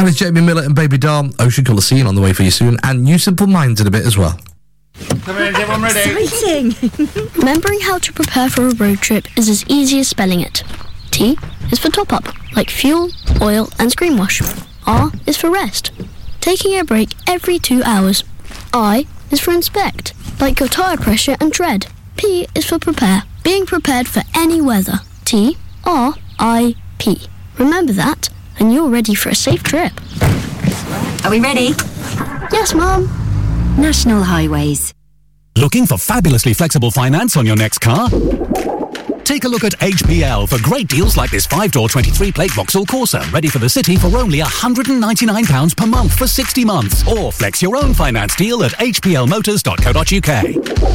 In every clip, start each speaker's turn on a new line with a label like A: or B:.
A: That is Jamie Miller and Baby Doll. Ocean Colour Scene on the way for you soon, and New Simple Minds in a bit as well.
B: Come in, everyone ready?
C: Exciting!
D: Remembering how to prepare for a road trip is as easy as spelling it. T is for top up, like fuel, oil and screen wash. R is for rest, taking a break every 2 hours. I is for inspect, like your tyre pressure and tread. P is for prepare, being prepared for any weather. T, R, I, P. Remember that, and you're ready for a safe trip.
C: Are we ready?
D: Yes, Mum.
C: National Highways.
E: Looking for fabulously flexible finance on your next car? Take a look at HPL for great deals like this 5-door 23-plate Vauxhall Corsa, ready for the city for only £199 per month for 60 months. Or flex your own finance deal at hplmotors.co.uk.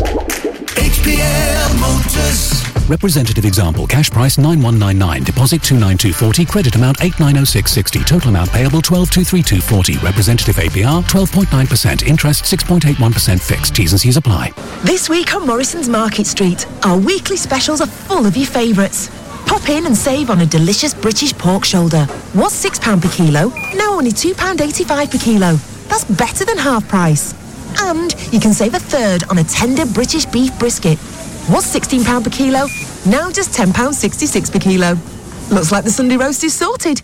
F: HPL Motors.
E: Representative example, cash price 9199, deposit 29240, credit amount 890660, total amount payable 12232440, representative APR 12.9%, interest 6.81% fixed, T's and C's apply.
G: This week on Morrison's Market Street, our weekly specials are full of your favourites. Pop in and save on a delicious British pork shoulder. Was £6 per kilo, now only £2.85 per kilo. That's better than half price. And you can save a third on a tender British beef brisket. Was £16 per kilo, now just £10.66 per kilo. Looks like the Sunday roast is sorted.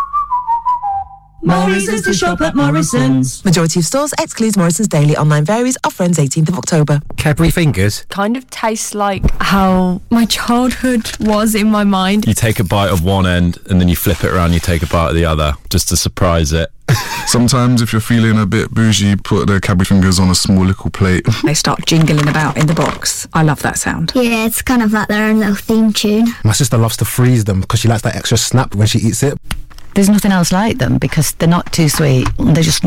C: Morrison's to shop at Morrison's.
G: Majority of stores excludes Morrison's daily. Online varies. Offer ends 18th of October.
H: Cadbury Fingers.
I: Kind of tastes like how my childhood was in my mind.
J: You take a bite of one end and then you flip it around, you take a bite of the other, just to surprise it.
K: Sometimes if you're feeling a bit bougie, put the Cadbury Fingers on a small little plate.
C: They start jingling about in the box. I love that sound.
L: Yeah, it's kind of like their own little theme tune.
H: My sister loves to freeze them because she likes that extra snap when she eats it.
M: There's nothing else like them because they're not too sweet. They're just...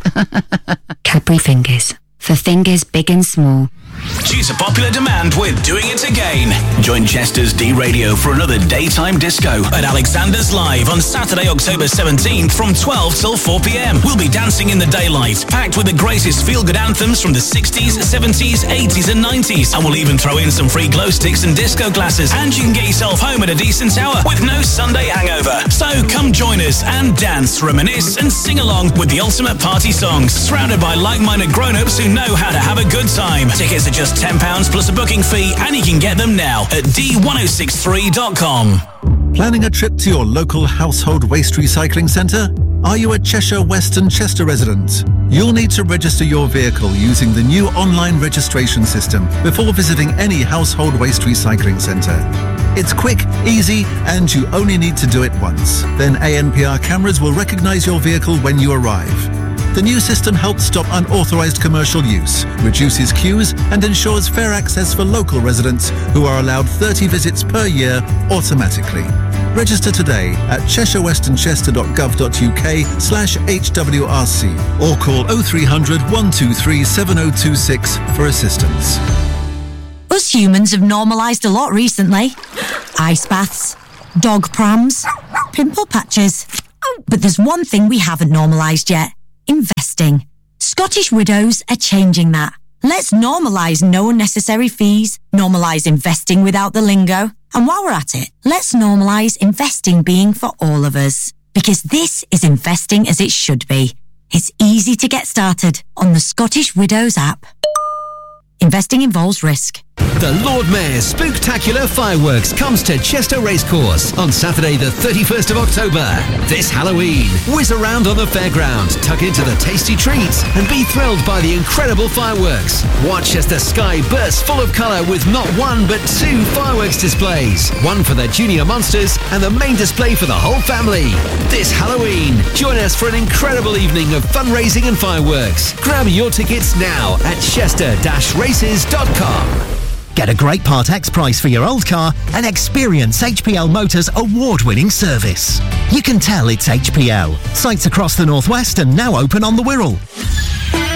C: Cadbury Fingers. For fingers big and small.
F: Due to popular demand, we're doing it again. Join Chester's D-Radio for another daytime disco at Alexander's Live on Saturday, October 17th from 12 till 4 p.m. We'll be dancing in the daylight, packed with the greatest feel-good anthems from the 60s, 70s, 80s and 90s. And we'll even throw in some free glow sticks and disco glasses. And you can get yourself home at a decent hour with no Sunday hangover. So come join us and dance, reminisce and sing along with the ultimate party songs. Surrounded by like-minded grown-ups who know how to have a good time. Tickets are just £10 plus a booking fee, and you can get them now at d1063.com.
N: Planning a trip to your local household waste recycling centre? Are you a Cheshire West and Chester resident? You'll need to register your vehicle using the new online registration system before visiting any household waste recycling centre. It's quick, easy, and you only need to do it once. Then ANPR cameras will recognise your vehicle when you arrive. The new system helps stop unauthorised commercial use, reduces queues and ensures fair access for local residents who are allowed 30 visits per year automatically. Register today at cheshirewestanchester.gov.uk/HWRC or call 0300 123 7026 for assistance.
O: Us humans have normalised a lot recently. Ice baths, dog prams, pimple patches. But there's one thing we haven't normalised yet. Investing. Scottish Widows are changing that. Let's normalise no unnecessary fees, normalise investing without the lingo, and while we're at it, let's normalise investing being for all of us. Because this is investing as it should be. It's easy to get started on the Scottish Widows app. Investing involves risk.
P: The Lord Mayor's Spooktacular Fireworks comes to Chester Racecourse on Saturday the 31st of October. This Halloween, whiz around on the fairground, tuck into the tasty treats and be thrilled by the incredible fireworks. Watch as the sky bursts full of colour with not one but two fireworks displays. One for the junior monsters and the main display for the whole family. This Halloween, join us for an incredible evening of fundraising and fireworks. Grab your tickets now at chester-races.com.
Q: Get a great Part X price for your old car and experience HPL Motors' award-winning service. You can tell it's HPL. Sites across the Northwest and now open on the Wirral.